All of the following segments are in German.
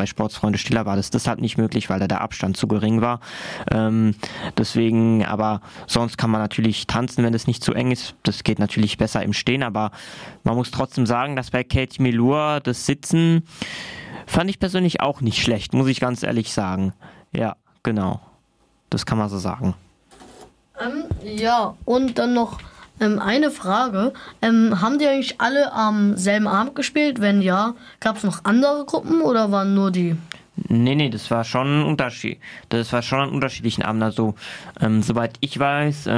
Sportsfreunde Stiller war das halt nicht möglich, weil da der Abstand zu gering war. Deswegen, aber sonst kann man natürlich tanzen, wenn es nicht zu eng ist. Das geht natürlich besser im Stehen, aber man muss trotzdem sagen, dass bei Katie Melua das Sitzen fand ich persönlich auch nicht schlecht, muss ich ganz ehrlich sagen. Ja, genau. Das kann man so sagen. Ja, und dann noch eine Frage. Haben die eigentlich alle am selben Abend gespielt? Wenn ja, gab es noch andere Gruppen oder waren nur die? Nee, das war schon ein Unterschied. Das war schon an unterschiedlichen Abenden. Also, soweit ich weiß,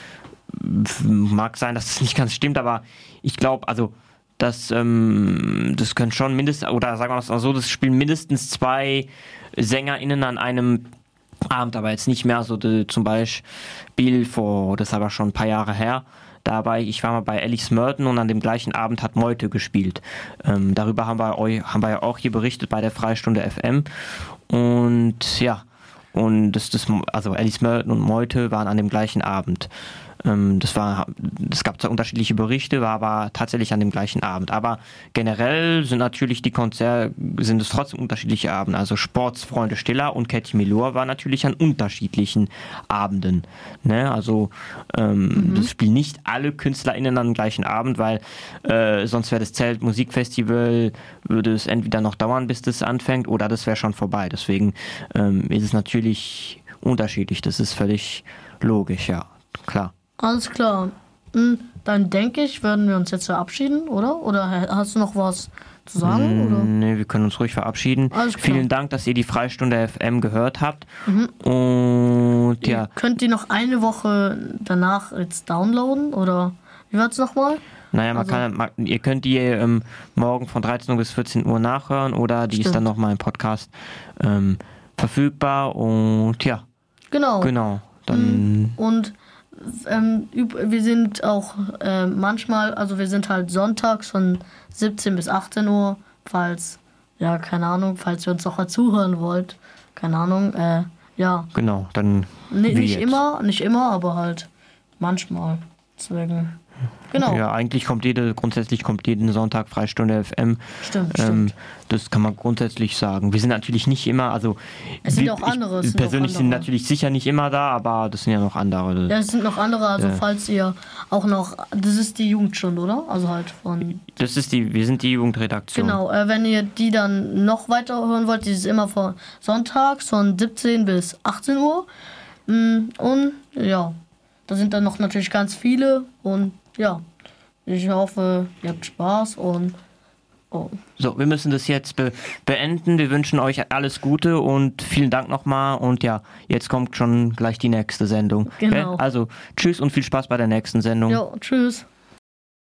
mag sein, dass das nicht ganz stimmt, aber ich glaube, also, das können schon mindestens, oder sagen wir mal so, das spielen mindestens 2 SängerInnen an einem Abend, aber jetzt nicht mehr so zum Beispiel das ist aber schon ein paar Jahre her. Ich war mal bei Alice Merton und an dem gleichen Abend hat Meute gespielt. Darüber haben wir ja auch hier berichtet bei der Freistunde FM. Und ja, und also Alice Merton und Meute waren an dem gleichen Abend. Es gab zwar unterschiedliche Berichte, war aber tatsächlich an dem gleichen Abend. Aber generell sind natürlich die Konzerte, sind es trotzdem unterschiedliche Abende. Also Sportsfreunde Stiller und Katie Melua waren natürlich an unterschiedlichen Abenden. Ne? Also das spielen nicht alle KünstlerInnen an dem gleichen Abend, weil sonst wäre das Zeltmusikfestival, würde es entweder noch dauern, bis das anfängt, oder das wäre schon vorbei. Deswegen ist es natürlich unterschiedlich. Das ist völlig logisch, ja, klar. Alles klar. Dann denke ich, werden wir uns jetzt verabschieden, oder? Oder hast du noch was zu sagen? Oder? Nee, wir können uns ruhig verabschieden. Vielen Dank, dass ihr die Freistunde FM gehört habt. Und ja. Ihr könnt die noch eine Woche danach jetzt downloaden, oder wie war es nochmal? Naja, ihr könnt die morgen von 13 Uhr bis 14 Uhr nachhören, oder die ist dann nochmal im Podcast verfügbar. Und ja. Genau. Dann und wir sind auch manchmal, also wir sind halt sonntags von 17 bis 18 Uhr, falls ihr uns noch mal zuhören wollt. Keine Ahnung, ja. Genau, dann nicht immer, aber halt manchmal. Deswegen, genau. Ja, eigentlich grundsätzlich kommt jeden Sonntag Freistunde FM. Stimmt. Das kann man grundsätzlich sagen. Wir sind natürlich nicht immer, also es sind auch andere. Persönlich sind natürlich sicher nicht immer da, aber das sind ja noch andere. Ja, es sind noch andere, also falls ihr auch noch, das ist die Jugendstunde, oder? Also halt von... wir sind die Jugendredaktion. Genau, wenn ihr die dann noch weiter hören wollt, die ist immer von sonntags von 17 bis 18 Uhr. Und ja, da sind dann noch natürlich ganz viele und ja, ich hoffe, ihr habt Spaß und So, wir müssen das jetzt beenden. Wir wünschen euch alles Gute und vielen Dank nochmal. Und ja, jetzt kommt schon gleich die nächste Sendung. Genau. Okay? Also, tschüss und viel Spaß bei der nächsten Sendung. Ja, tschüss.